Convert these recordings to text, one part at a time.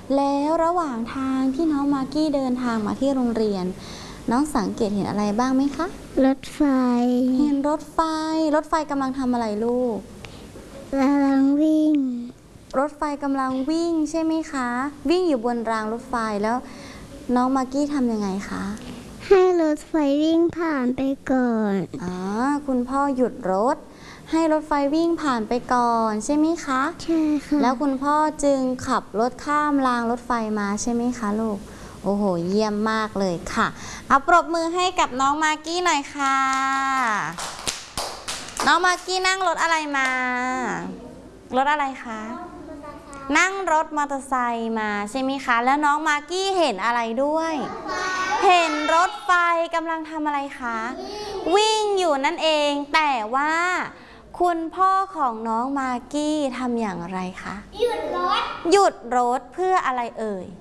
แล้วระหว่างทางที่น้องมากกี้เดินทางมาที่โรงเรียนน้องสังเกตเห็นอะไรบ้างไหมคะรถไฟเห็นรถไฟกำลังทำอะไรลูกกำลังวิ่งรถไฟกำลังวิ่งใช่ไหมคะวิ่งอยู่บนรางรถไฟแล้วน้องมากกี้ทำยังไงคะให้รถไฟวิ่งผ่านไปก่อนคุณพ่อหยุดรถให้รถไฟวิ่งผ่านไปก่อนใช่ไหมคะใช่ค่ะแล้วคุณพ่อจึงขับรถข้ามรางรถไฟมาใช่ไหมคะลูกโอ้โหเยี่ยมมากเลยค่ะเอาปรบมือให้กับน้องมากกี้หน่อยค่ะน้องมากกี้นั่งรถอะไรมารถอะไรคะนั่งรถมอเตอร์ไซค์มาใช่ไหมคะแล้วน้องมากกี้เห็นอะไรด้วยเห็นรถไฟกำลังทำอะไรคะวิ่งอยู่นั่นเองแต่ว่าคุณพ่อของน้องมากกี้ทำอย่างไรคะหยุดรถเพื่ออะไรเอ่ย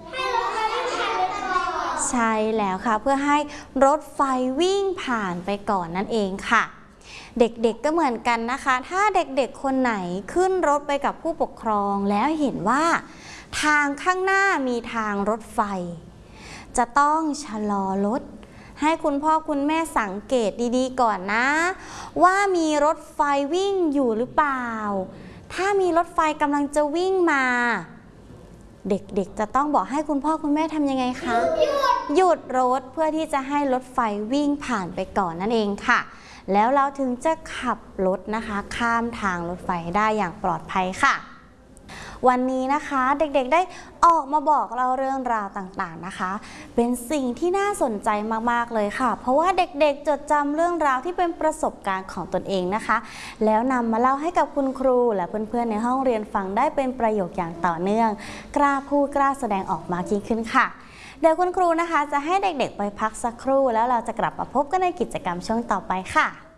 ใช่แล้วค่ะเพื่อให้รถไฟวิ่งผ่านไปก่อนนั่นเองค่ะเด็กๆก็เหมือนกันนะคะถ้าเด็กๆคนไหนขึ้นรถไปกับผู้ปกครองแล้วเห็นว่าทางข้างหน้ามีทางรถไฟจะต้องชะลอรถให้คุณพ่อคุณแม่สังเกตดีๆก่อนนะว่ามีรถไฟวิ่งอยู่หรือเปล่าถ้ามีรถไฟกำลังจะวิ่งมาเด็กๆจะต้องบอกให้คุณพ่อคุณแม่ทำยังไงคะหยุดรถเพื่อที่จะให้รถไฟวิ่งผ่านไปก่อนนั่นเองค่ะแล้วเราถึงจะขับรถนะคะข้ามทางรถไฟได้อย่างปลอดภัยค่ะวันนี้นะคะเด็กๆได้ออกมาบอกเราเรื่องราวต่างๆนะคะเป็นสิ่งที่น่าสนใจมากๆเลยค่ะเพราะว่าเด็กๆจดจำเรื่องราวที่เป็นประสบการณ์ของตนเองนะคะแล้วนำมาเล่าให้กับคุณครูและเพื่อนๆในห้องเรียนฟังได้เป็นประโยคอย่างต่อเนื่องกล้าพูดกล้าแสดงออกมากยิ่งขึ้นค่ะเดี๋ยวคุณครูนะคะจะให้เด็กๆไปพักสักครู่แล้วเราจะกลับมาพบกันในกิจกรรมช่วงต่อไปค่ะ